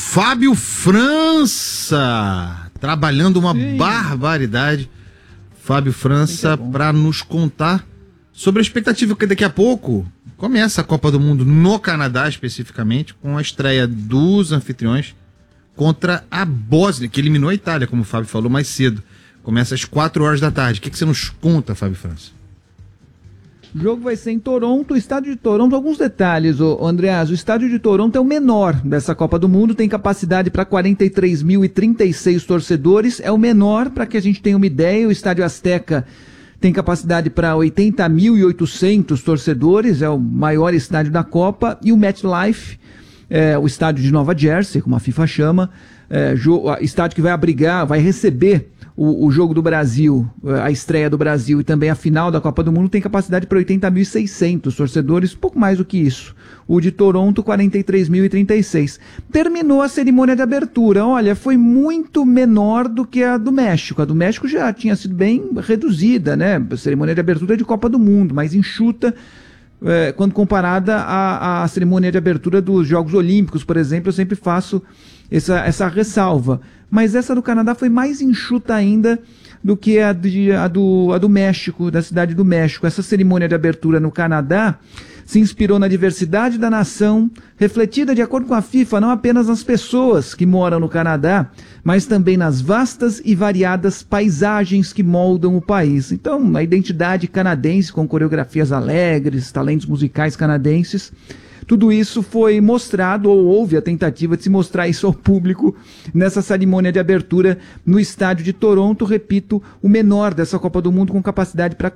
Fábio França, trabalhando uma barbaridade. Fábio França, para nos contar sobre a expectativa, que daqui a pouco começa a Copa do Mundo no Canadá, especificamente, com a estreia dos anfitriões contra a Bósnia, que eliminou a Itália, como o Fábio falou mais cedo. Começa às 4 horas da tarde. O que você nos conta, Fábio França? O jogo vai ser em Toronto, o estádio de Toronto. Alguns detalhes, Andreas. O estádio de Toronto é o menor dessa Copa do Mundo, tem capacidade para 43.036 torcedores. É o menor, para que a gente tenha uma ideia. O estádio Azteca tem capacidade para 80.800 torcedores, é o maior estádio da Copa. E o MetLife, o estádio de Nova Jersey, como a FIFA chama, estádio que vai abrigar, vai receber o jogo do Brasil, a estreia do Brasil e também a final da Copa do Mundo, tem capacidade para 80.600 torcedores, um pouco mais do que isso. O de Toronto, 43.036. Terminou a cerimônia de abertura. Olha, foi muito menor do que a do México. A do México já tinha sido bem reduzida, né? A cerimônia de abertura de Copa do Mundo, mais enxuta, quando comparada à cerimônia de abertura dos Jogos Olímpicos, por exemplo. Eu sempre faço essa ressalva. Mas essa do Canadá foi mais enxuta ainda do que a do México, da cidade do México. Essa cerimônia de abertura no Canadá se inspirou na diversidade da nação, refletida, de acordo com a FIFA, não apenas nas pessoas que moram no Canadá, mas também nas vastas e variadas paisagens que moldam o país. Então, a identidade canadense, com coreografias alegres, talentos musicais canadenses, tudo isso foi mostrado, ou houve a tentativa de se mostrar isso ao público nessa cerimônia de abertura no estádio de Toronto, repito, o menor dessa Copa do Mundo, com capacidade para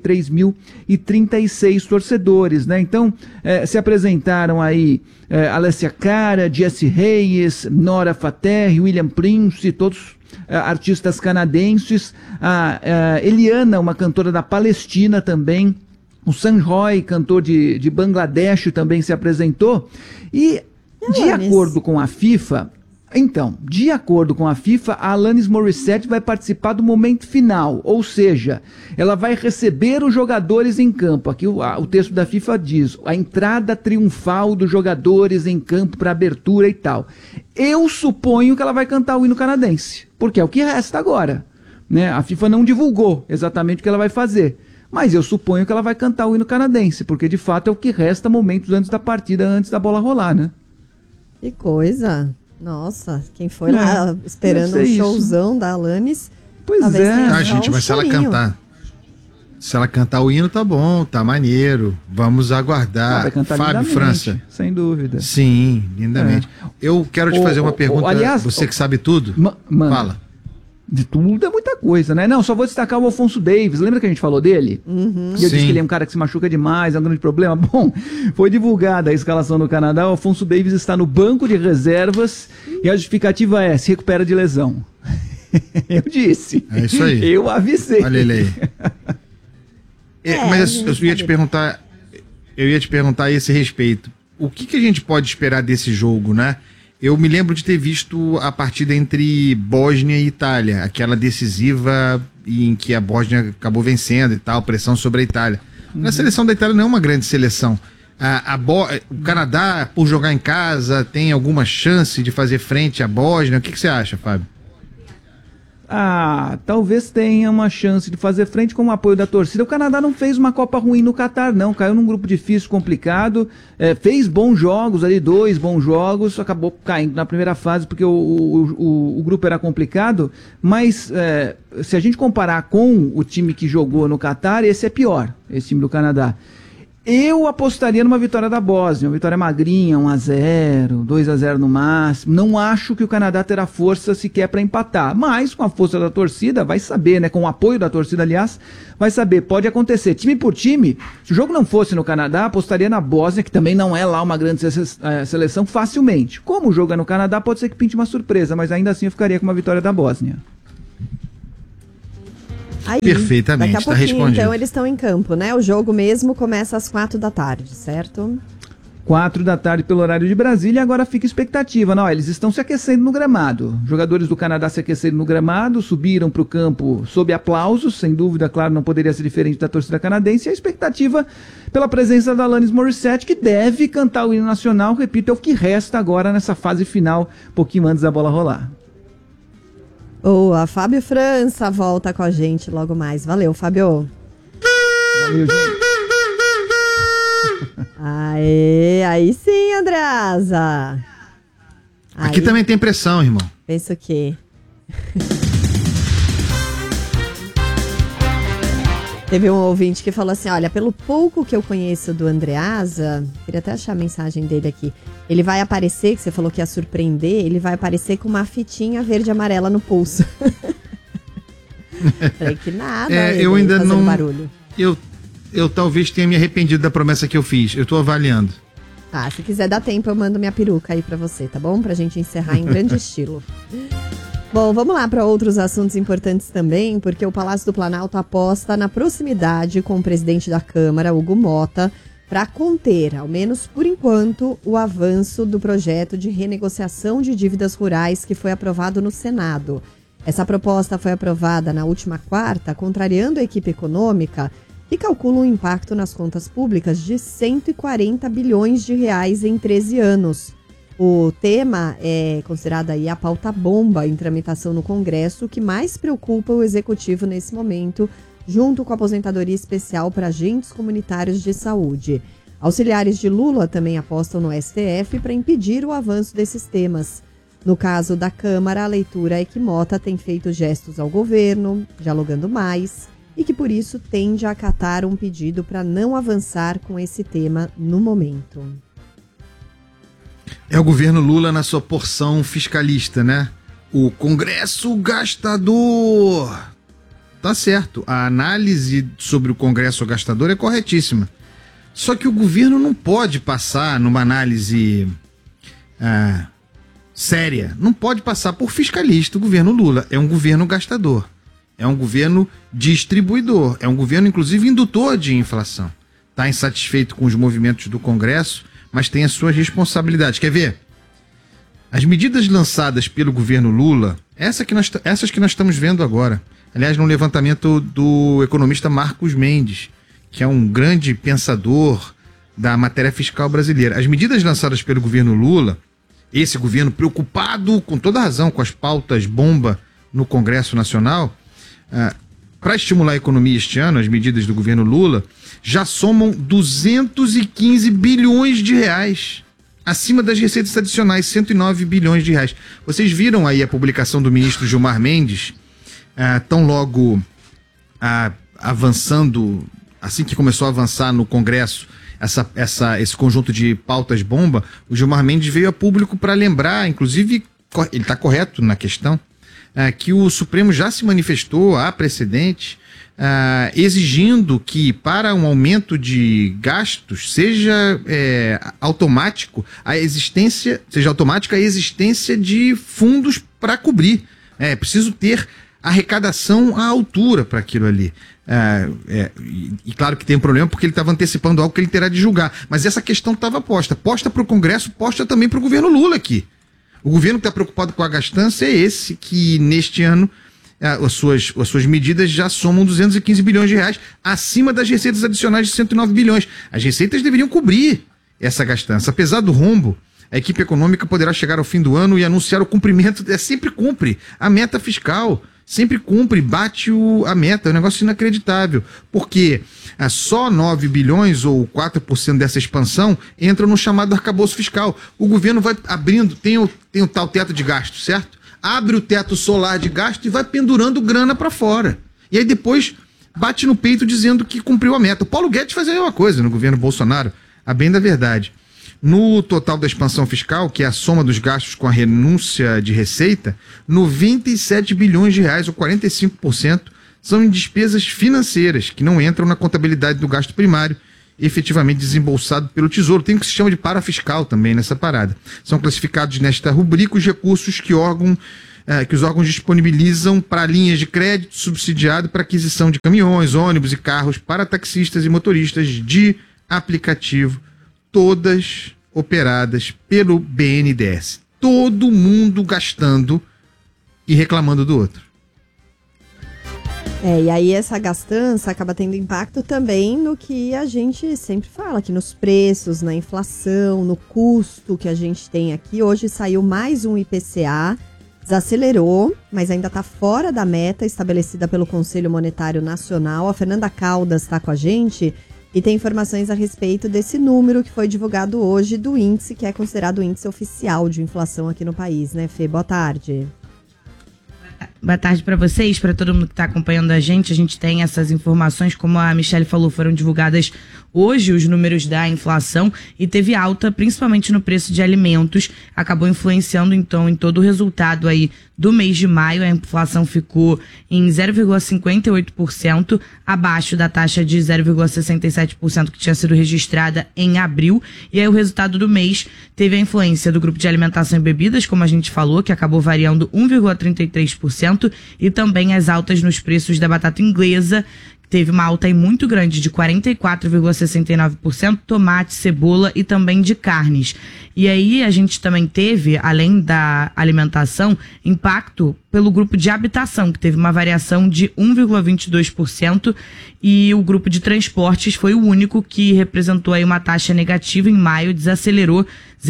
43.036 torcedores, né? Então, se apresentaram aí Alessia Cara, Jessie Reyes, Nora Fater, William Prince, todos artistas canadenses, a Eliana, uma cantora da Palestina também, o Sanjoy, cantor de Bangladesh, também se apresentou. E, de acordo com a FIFA, a Alanis Morissette vai participar do momento final, ou seja, ela vai receber os jogadores em campo. Aqui o texto da FIFA diz, a entrada triunfal dos jogadores em campo para abertura e tal. Eu suponho que ela vai cantar o hino canadense, porque é o que resta agora, né? A FIFA não divulgou exatamente o que ela vai fazer, mas eu suponho que ela vai cantar o hino canadense, porque de fato é o que resta momentos antes da partida, antes da bola rolar, né? Que coisa! Nossa, quem foi lá esperando um showzão da Alanis... Pois é. Gente, mas se ela cantar o hino, tá bom, tá maneiro. Vamos aguardar. Vai cantar Fábio França. Sem dúvida. Sim, lindamente. Eu quero te fazer uma pergunta, aliás, você que sabe tudo. Fala. De tudo é muita coisa, né? Não, só vou destacar o Alphonso Davies. Lembra que a gente falou dele? Uhum. E eu disse que ele é um cara que se machuca demais, é um grande problema. Bom, foi divulgada a escalação do Canadá. O Alphonso Davies está no banco de reservas e a justificativa é: se recupera de lesão. Eu disse. É isso aí. Eu avisei. Olha ele aí. Mas eu ia te perguntar a esse respeito. O que a gente pode esperar desse jogo, né? Eu me lembro de ter visto a partida entre Bósnia e Itália, aquela decisiva em que a Bósnia acabou vencendo e tal, pressão sobre a Itália. A seleção da Itália não é uma grande seleção. O Canadá, por jogar em casa, tem alguma chance de fazer frente à Bósnia? O que você acha, Fábio? Talvez tenha uma chance de fazer frente com o apoio da torcida. O Canadá não fez uma Copa ruim no Catar, não. Caiu num grupo difícil, complicado. Fez bons jogos ali, 2 bons jogos. Acabou caindo na primeira fase porque o grupo era complicado. Mas se a gente comparar com o time que jogou no Catar, esse é pior, esse time do Canadá. Eu apostaria numa vitória da Bósnia, uma vitória magrinha, 1-0, 2-0 no máximo. Não acho que o Canadá terá força sequer para empatar, mas com a força da torcida, vai saber, né? Com o apoio da torcida, aliás, vai saber, pode acontecer. Time por time, se o jogo não fosse no Canadá, apostaria na Bósnia, que também não é lá uma grande seleção, facilmente. Como o jogo é no Canadá, pode ser que pinte uma surpresa, mas ainda assim eu ficaria com uma vitória da Bósnia. Aí, perfeitamente, daqui a pouquinho, então eles estão em campo, né? O jogo mesmo começa às 4 da tarde, certo? 4 da tarde pelo horário de Brasília, e agora fica expectativa. Não, eles estão se aquecendo no gramado. Jogadores do Canadá se aqueceram no gramado, subiram para o campo sob aplausos, sem dúvida, claro, não poderia ser diferente da torcida canadense, e a expectativa pela presença da Alanis Morissette, que deve cantar o hino nacional, repito, é o que resta agora nessa fase final, pouquinho antes da bola rolar. Boa, Fábio França volta com a gente logo mais. Valeu, Fábio. Valeu, gente. Aí sim, Andreasa. Aqui também tem pressão, irmão. Penso que... Teve um ouvinte que falou assim, olha, pelo pouco que eu conheço do Andreasa, queria até achar a mensagem dele aqui, ele vai aparecer, que você falou que ia surpreender, ele vai aparecer com uma fitinha verde e amarela no pulso. Falei que nada, eu ainda não... barulho. Eu talvez tenha me arrependido da promessa que eu fiz. Eu tô avaliando. Tá, se quiser dar tempo, eu mando minha peruca aí pra você, tá bom? Pra gente encerrar em grande estilo. Bom, vamos lá para outros assuntos importantes também, porque o Palácio do Planalto aposta na proximidade com o presidente da Câmara, Hugo Motta, para conter, ao menos por enquanto, o avanço do projeto de renegociação de dívidas rurais que foi aprovado no Senado. Essa proposta foi aprovada na última quarta, contrariando a equipe econômica, que calcula um impacto nas contas públicas de 140 bilhões de reais em 13 anos. O tema é considerado aí a pauta bomba em tramitação no Congresso, o que mais preocupa o Executivo nesse momento, junto com a aposentadoria especial para agentes comunitários de saúde. Auxiliares de Lula também apostam no STF para impedir o avanço desses temas. No caso da Câmara, a leitura é que Motta tem feito gestos ao governo, dialogando mais, e que por isso tende a acatar um pedido para não avançar com esse tema no momento. É o governo Lula na sua porção fiscalista, né? O Congresso gastador. Tá certo, a análise sobre o Congresso gastador é corretíssima. Só que o governo não pode passar numa análise séria, não pode passar por fiscalista. O governo Lula é um governo gastador, é um governo distribuidor, é um governo, inclusive, indutor de inflação. Está insatisfeito com os movimentos do Congresso, mas tem as suas responsabilidades. Quer ver? As medidas lançadas pelo governo Lula, essas que nós estamos vendo agora, aliás, no levantamento do economista Marcos Mendes, que é um grande pensador da matéria fiscal brasileira. As medidas lançadas pelo governo Lula, esse governo preocupado, com toda razão, com as pautas bomba no Congresso Nacional, para estimular a economia este ano, as medidas do governo Lula já somam 215 bilhões de reais, acima das receitas adicionais, 109 bilhões de reais. Vocês viram aí a publicação do ministro Gilmar Mendes, tão logo avançando, assim que começou a avançar no Congresso, esse conjunto de pautas bomba, o Gilmar Mendes veio a público para lembrar, inclusive, ele está correto na questão, que o Supremo já se manifestou, há precedente, exigindo que para um aumento de gastos seja automática a existência de fundos para cobrir. É preciso ter arrecadação à altura para aquilo ali. E claro que tem um problema porque ele estava antecipando algo que ele terá de julgar. Mas essa questão estava posta para o Congresso, posta também para o governo Lula aqui. O governo que está preocupado com a gastança é esse, que neste ano as suas medidas já somam 215 bilhões de reais, acima das receitas adicionais de 109 bilhões. As receitas deveriam cobrir essa gastança. Apesar do rombo, a equipe econômica poderá chegar ao fim do ano e anunciar o cumprimento, sempre cumpre a meta fiscal, sempre cumpre, bate a meta. É um negócio inacreditável, porque só 9 bilhões ou 4% dessa expansão entram no chamado arcabouço fiscal. O governo vai abrindo, tem o tal teto de gasto, certo? Abre o teto solar de gasto e vai pendurando grana para fora. E aí depois bate no peito dizendo que cumpriu a meta. O Paulo Guedes fazia a mesma coisa no governo Bolsonaro, a bem da verdade. No total da expansão fiscal, que é a soma dos gastos com a renúncia de receita, 97 bilhões de reais, ou 45%, são em despesas financeiras, que não entram na contabilidade do gasto primário, efetivamente desembolsado pelo Tesouro. Tem o que se chama de parafiscal também nessa parada. São classificados nesta rubrica os recursos que os órgãos disponibilizam para linhas de crédito subsidiado para aquisição de caminhões, ônibus e carros para taxistas e motoristas de aplicativo. Todas operadas pelo BNDES. Todo mundo gastando e reclamando do outro. E aí essa gastança acaba tendo impacto também no que a gente sempre fala, aqui nos preços, na inflação, no custo que a gente tem aqui. Hoje saiu mais um IPCA, desacelerou, mas ainda está fora da meta estabelecida pelo Conselho Monetário Nacional. A Fernanda Caldas está com a gente e tem informações a respeito desse número que foi divulgado hoje do índice, que é considerado o índice oficial de inflação aqui no país, né, Fê? Boa tarde. Boa tarde para vocês, para todo mundo que está acompanhando a gente. A gente tem essas informações, como a Michelle falou, foram divulgadas hoje os números da inflação e teve alta, principalmente no preço de alimentos, acabou influenciando então em todo o resultado aí do mês de maio. A inflação ficou em 0,58%, abaixo da taxa de 0,67% que tinha sido registrada em abril. E aí o resultado do mês teve a influência do grupo de alimentação e bebidas, como a gente falou, que acabou variando 1,33%, e também as altas nos preços da batata inglesa. Teve uma alta aí muito grande de 44,69%, tomate, cebola e também de carnes. E aí a gente também teve, além da alimentação, impacto pelo grupo de habitação, que teve uma variação de 1,22%, e o grupo de transportes foi o único que representou aí uma taxa negativa em maio, desacelerou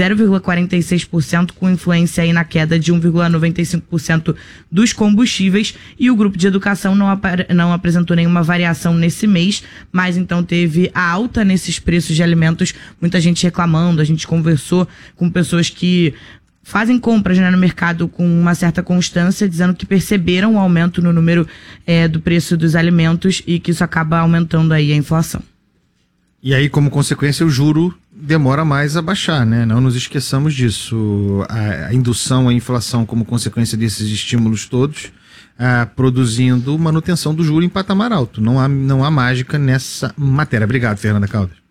0,46%, com influência aí na queda de 1,95% dos combustíveis, e o grupo de educação não apresentou nenhuma variação nesse mês, mas então teve a alta nesses preços de alimentos, muita gente reclamando. A gente conversou com pessoas que fazem compras, né, no mercado com uma certa constância, dizendo que perceberam o aumento no número do preço dos alimentos e que isso acaba aumentando aí a inflação. E aí, como consequência, o juro demora mais a baixar, né? Não nos esqueçamos disso. A indução à inflação como consequência desses estímulos todos, produzindo manutenção do juro em patamar alto. Não há mágica nessa matéria. Obrigado, Fernanda Caldas.